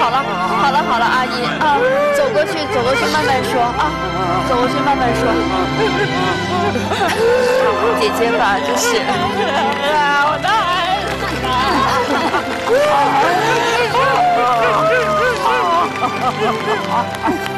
好了，阿姨啊，走过去，慢慢说啊，走过去慢慢说。姐姐吧，这是。我的孩子。